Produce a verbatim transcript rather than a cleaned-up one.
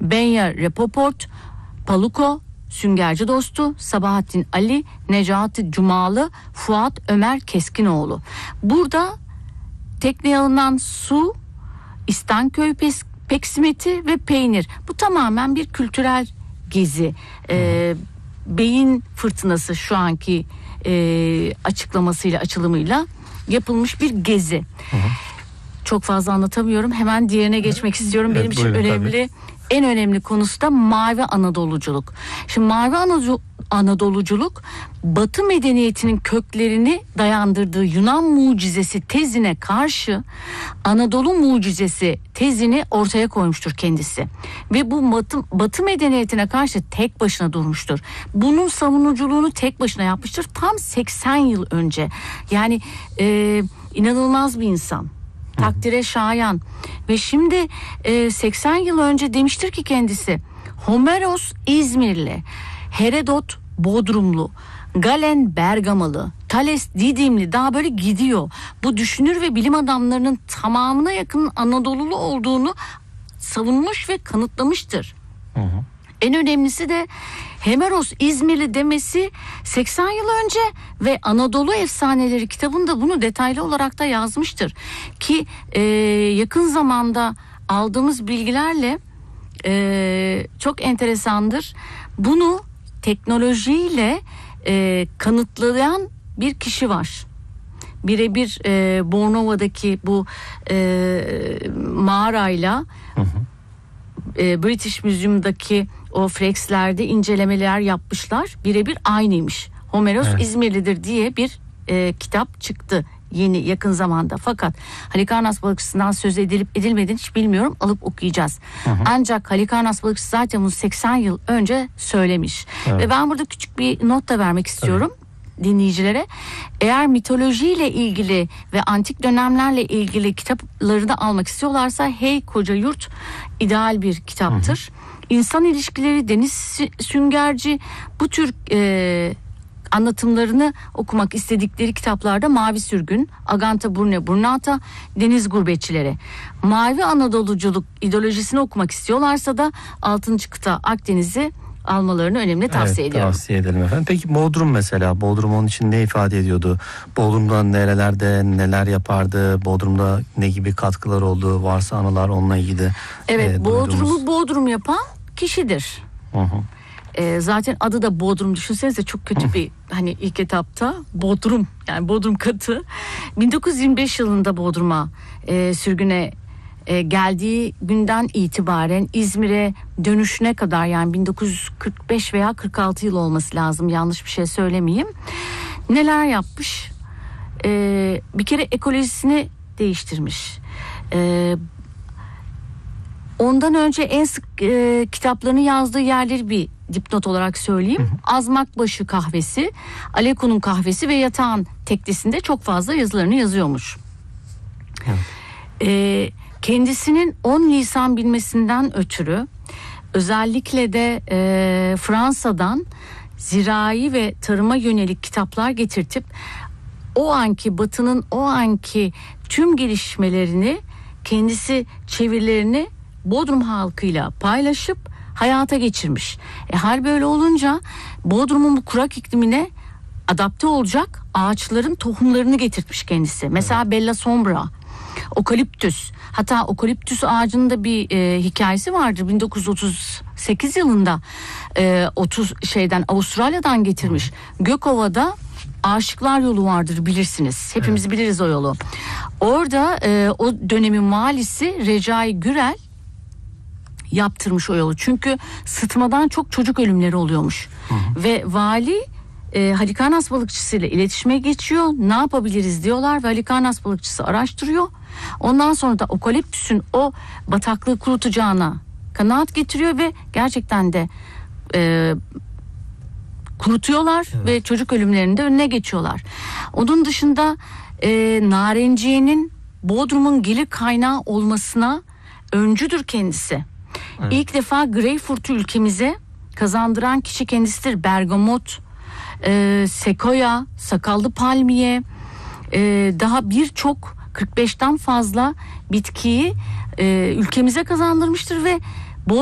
Benya Repoport, Paluko, Süngerci Dostu, Sabahattin Ali, Necati Cumalı, Fuat Ömer Keskinoğlu. Burada tekneye alınan su, İstanköy pes- peksimeti ve peynir. Bu tamamen bir kültürel gezi. Ee, beyin fırtınası şu anki e, açıklamasıyla, açılımıyla yapılmış bir gezi. Hı hı. Çok fazla anlatamıyorum. Hemen diğerine geçmek istiyorum. Evet, benim için buyurun, önemli. tabii. En önemli konusu da Mavi Anadoluculuk. Şimdi Mavi Anadolu, Anadoluculuk Batı medeniyetinin köklerini dayandırdığı Yunan mucizesi tezine karşı Anadolu mucizesi tezini ortaya koymuştur kendisi. Ve bu Batı, Batı medeniyetine karşı tek başına durmuştur. Bunun savunuculuğunu tek başına yapmıştır. Tam seksen yıl önce. Yani e, inanılmaz bir insan. Takdire şayan. Ve şimdi e, seksen yıl önce demiştir ki kendisi, Homeros İzmirli, Herodot Bodrumlu, Galen Bergamalı, Thales Didimli, daha böyle gidiyor. Bu düşünür ve bilim adamlarının tamamına yakın Anadolulu olduğunu savunmuş ve kanıtlamıştır. Hı hı. En önemlisi de Homeros İzmirli demesi seksen yıl önce ve Anadolu Efsaneleri kitabında bunu detaylı olarak da yazmıştır. Ki e, yakın zamanda aldığımız bilgilerle e, çok enteresandır. Bunu teknolojiyle e, kanıtlayan bir kişi var. Birebir e, Bornova'daki bu e, mağarayla hı hı. E, British Museum'daki o freskslerde incelemeler yapmışlar. Birebir aynıymış. Homeros evet. İzmirlidir diye bir e, kitap çıktı yeni yakın zamanda. Fakat Halikarnas balıkçısından söz edilip edilmediğini hiç bilmiyorum. Alıp okuyacağız. Hı hı. Ancak Halikarnas balıkçısı zaten bunu seksen yıl önce söylemiş. Evet. Ve ben burada küçük bir not da vermek istiyorum. Evet. Dinleyicilere, eğer mitolojiyle ilgili ve antik dönemlerle ilgili kitaplarını almak istiyorlarsa Hey Koca Yurt ideal bir kitaptır. Hı hı. İnsan ilişkileri, Deniz Süngerci, bu tür e, anlatımlarını okumak istedikleri kitaplarda Mavi Sürgün, Aganta Burne Burnata, Deniz Gurbetçileri. Mavi Anadoluculuk ideolojisini okumak istiyorlarsa da altıncı Kıta Akdeniz'i almalarını önemli tavsiye evet, ediyorum. Tavsiye edelim efendim. Peki Bodrum mesela, Bodrum onun için ne ifade ediyordu? Bodrum'da nerelerde neler yapardı? Bodrum'da ne gibi katkılar oldu? Varsa anılar onunla ilgili. Evet, e, Bodrum'u duyduğumuz... Bodrum yapan kişidir. Hı hı. E, zaten adı da Bodrum, düşünsenize çok kötü bir hani ilk etapta Bodrum, yani Bodrum katı. bin dokuz yüz yirmi beş yılında Bodrum'a e, sürgüne E, geldiği günden itibaren İzmir'e dönüşüne kadar, yani bin dokuz yüz kırk beş veya kırk altı yıl olması lazım, yanlış bir şey söylemeyeyim. Neler yapmış? E, bir kere ekolojisini değiştirmiş. E, ondan önce en sık e, kitaplarını yazdığı yerleri bir dipnot olarak söyleyeyim. Hı hı. Azmakbaşı kahvesi, Aleko'nun kahvesi ve Yatağın teknesinde çok fazla yazılarını yazıyormuş. Evet. E, Kendisinin on lisan bilmesinden ötürü özellikle de e, Fransa'dan zirai ve tarıma yönelik kitaplar getirtip o anki Batı'nın o anki tüm gelişmelerini, kendisi çevirilerini Bodrum halkıyla paylaşıp hayata geçirmiş. E, hal böyle olunca Bodrum'un bu kurak iklimine adapte olacak ağaçların tohumlarını getirtmiş kendisi. Mesela Bella Sombra, okaliptüs. Hatta okaliptüs ağacının da bir e, hikayesi vardır. bin dokuz yüz otuz sekiz yılında e, otuz şeyden Avustralya'dan getirmiş. Gökova'da Aşıklar Yolu vardır, bilirsiniz. Hepimiz evet. biliriz o yolu. Orada e, o dönemin valisi Recai Gürel yaptırmış o yolu. Çünkü sıtmadan çok çocuk ölümleri oluyormuş. Hı hı. Ve vali e, Halikarnas balıkçısıyla iletişime geçiyor. Ne yapabiliriz diyorlar ve Halikarnas balıkçısı araştırıyor. Ondan sonra da okaliptüsün o bataklığı kurutacağına kanaat getiriyor ve gerçekten de e, kurutuyorlar evet. ve çocuk ölümlerinin de önüne geçiyorlar. Onun dışında e, narenciyenin Bodrum'un gelir kaynağı olmasına öncüdür kendisi. Evet. İlk defa greyfurt'u ülkemize kazandıran kişi kendisidir. Bergamot, e, sekoya, sakallı palmiye, e, daha birçok kırk beşten fazla bitkiyi e, ülkemize kazandırmıştır ve